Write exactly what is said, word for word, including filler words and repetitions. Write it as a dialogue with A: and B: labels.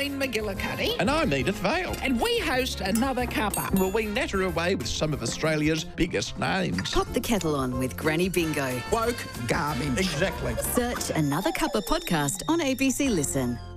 A: Jane McGillicuddy.
B: And I'm Edith Vale.
A: And we host Another Cuppa.
B: Well, we natter away with some of Australia's biggest names.
C: Pop the kettle on with Granny Bingo.
A: Woke garbage.
B: Exactly.
C: Search Another Cuppa podcast on A B C Listen.